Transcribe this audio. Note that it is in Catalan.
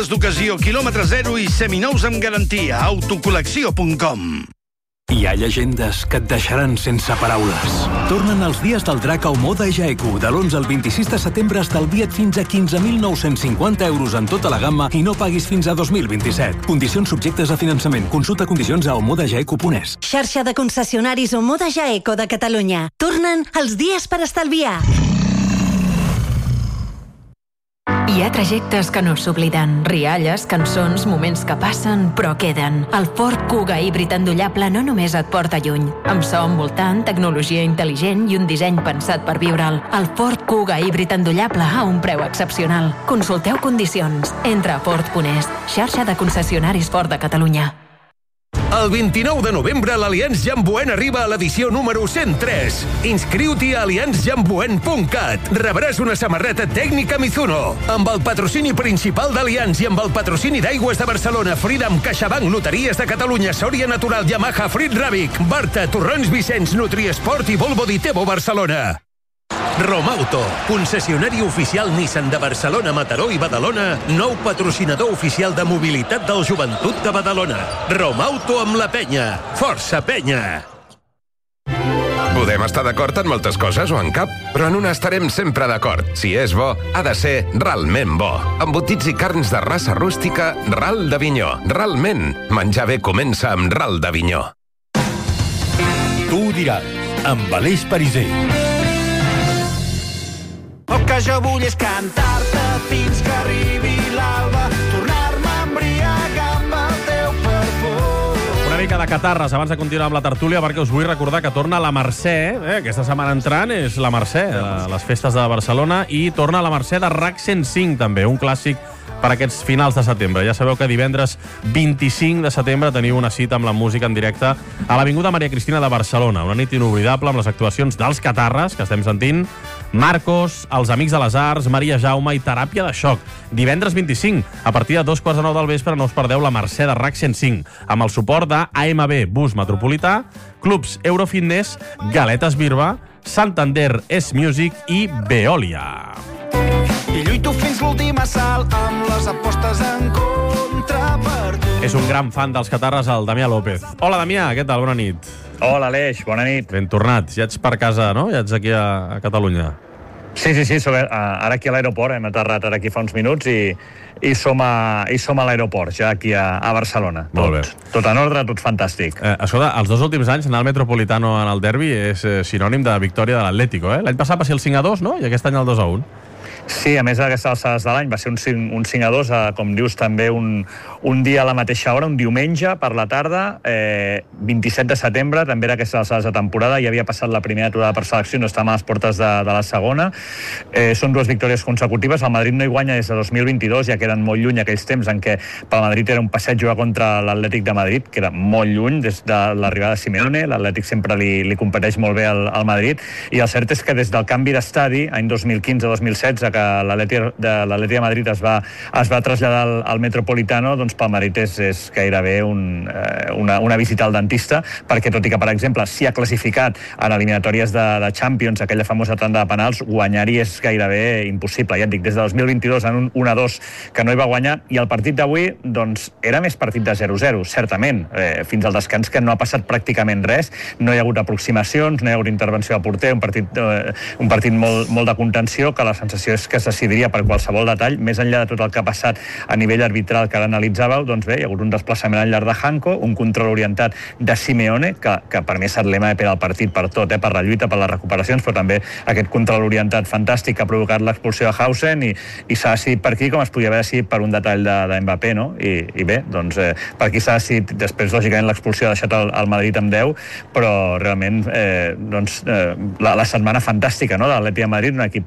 D'ocasió, quilòmetre zero i seminous amb garantia. Autocol·lecció.com. Hi ha llegendes que et deixaran sense paraules. Tornen els dies del drac a Omoda Jaeku. De l'11 al 26 de setembre estalvia't fins a 15.950 euros en tota la gamma i no paguis fins a 2027. Condicions subjectes a finançament. Consulta condicions a omodajaeku.es. Xarxa de concessionaris Omoda Jaeco de Catalunya. Tornen els dies per estalviar. Hi ha trajectes que no s'obliden, rialles, cançons, moments que passen però queden. El Ford Kuga híbrid endollable no només et porta lluny. Amb so envoltant, tecnologia intel·ligent i un disseny pensat per viure'l. El Ford Kuga híbrid endollable a un preu excepcional. Consulteu condicions. Entra a Ford.es, xarxa de concessionaris Ford de Catalunya. El 29 de novembre l'Allianz Jamboen arriba a l'edició número 103. Inscriu-t'hi a allianzjamboen.cat. Rebràs una samarreta tècnica Mizuno. Amb el patrocini principal d'Allianz i amb el patrocini d'Aigües de Barcelona, Freedom, CaixaBank, Loteries de Catalunya, Sòria Natural, Yamaha, Frit Ràbic, Barta, Torrons Vicenç, Nutriesport i Volvo Ditebo Barcelona. Romauto, concessionari oficial Nissan de Barcelona, Mataró i Badalona, nou patrocinador oficial de mobilitat del Joventut de Badalona. Romauto amb la penya. Força penya! Podem estar d'acord en moltes coses o en cap, però en una estarem sempre d'acord. Si és bo, ha de ser realment bo. Embotits i carns de raça rústica, Ral d'Avinyó. Realment, menjar bé comença amb Ral d'Avinyó. Tu ho diràs, amb Aleix Pariser. El que jo vull és cantar-te fins que arribi l'alba, tornar-me a embriagar amb el teu perfum. Una mica de catarres abans de continuar amb la tertúlia, perquè us vull recordar que torna la Mercè. Aquesta setmana entrant és la Mercè, les festes de Barcelona, i torna la Mercè de RAC 105 també, un clàssic per aquests finals de setembre. Ja sabeu que divendres 25 de setembre teniu una cita amb la música en directe a l'Avinguda Maria Cristina de Barcelona. Una nit inoblidable amb les actuacions dels Catarres, que estem sentint, Marcos, els Amics de les Arts, Maria Jaume i Teràpia de Xoc. Divendres 25, a partir de 2:15 del vespre, no us perdeu la Mercè de RAC 105, amb el suport de AMB Bus Metropolità, Clubs Eurofitness, Galetes Birba, Santander S Music i Veolia. I lluito fins l'últim assalt amb les apostes en contra per tu. És un gran fan dels Catarres, el Damià López. Hola, Damià, què tal? Bona nit. Hola, Aleix, bona nit. Ben tornat. Ja ets per casa, no? Ja ets aquí a Catalunya. Sí, ara aquí a l'aeroport, hem aterrat ara aquí fa uns minuts i som a l'aeroport, ja aquí a Barcelona. Molt bé. Tot en ordre, tot fantàstic. Escolta, els 2 últims anys anar al Metropolitano en el derbi és sinònim de victòria de l'Atlético, eh? L'any passat va ser el 5-2, no? I aquest any el 2-1. Sí, a més d'aquestes alçades de l'any va ser un 5-2, com dius, també un dia a la mateixa hora, un diumenge per la tarda, 27 de setembre, també era aquestes alçades de temporada, ja havia passat la primera aturada per selecció, no estàvem a les portes de la segona. Són 2 victòries consecutives. El Madrid no hi guanya des de 2022, ja que eren molt lluny aquells temps en què pel Madrid era un passeig jugar contra l'Atlètic de Madrid, que era molt lluny des de l'arribada de Simeone. L'Atlètic sempre li competeix molt bé al Madrid, i el cert és que des del canvi d'estadi, any 2015-2016, que l'Atlètic de Madrid es va traslladar al Metropolitano, doncs pel Madrid és gairebé una visita al dentista, perquè tot i que, per exemple, s'hi ha classificat en eliminatòries de Champions, aquella famosa tanda de penals, guanyar-hi és gairebé impossible. Ja et dic, des de 2022 en un 1-2 que no hi va guanyar, i el partit d'avui doncs, era més partit de 0-0, certament, fins al descans, que no ha passat pràcticament res, no hi ha hagut aproximacions, no hi ha hagut intervenció de porter, un partit molt de contenció, que la sensació és que es decidiria per qualsevol detall, més enllà de tot el que ha passat a nivell arbitral que ara analitzàveu. Doncs bé, hi ha hagut un desplaçament al llarg de Hanco, un control orientat de Simeone, que per mi ha estat l'ema per al partit per tot, per la lluita, per les recuperacions, però també aquest control orientat fantàstic que ha provocat l'expulsió de Hausen, i s'ha decidit per aquí com es podia haver decidit per un detall de Mbappé, no? I bé, doncs per aquí s'ha decidit, després lògicament l'expulsió ha deixat el Madrid amb 10, però realment la setmana fantàstica, no?, de l'Atlètic de Madrid, un equip